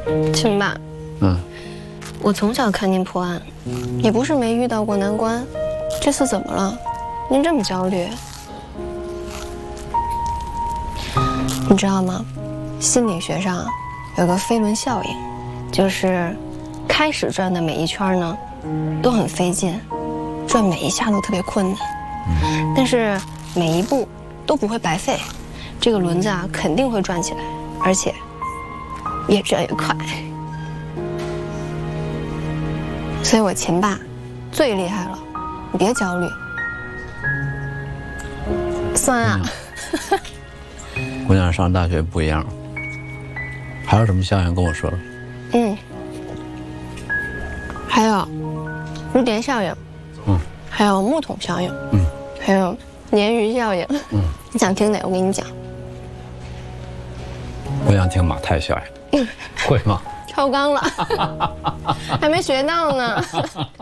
亲爸，我从小看您破案，也不是没遇到过难关，这次怎么了？您这么焦虑？你知道吗？心理学上有个飞轮效应，就是开始转的每一圈呢，都很费劲，转每一下都特别困难，但是每一步都不会白费，这个轮子啊肯定会转起来，而且越转越快。所以我秦爸最厉害了，你别焦虑。酸啊！ 姑娘上大学不一样，还有什么效应跟我说说？ 还有蝴蝶效应，还有木桶效应，还有鲶鱼效应，你想听哪？我给你讲。 我想听马太效应，会吗？ 超纲了，还没学到呢。